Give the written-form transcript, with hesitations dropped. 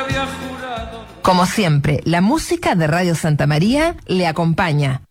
había jurado. Como siempre, la música de Radio Santa María le acompaña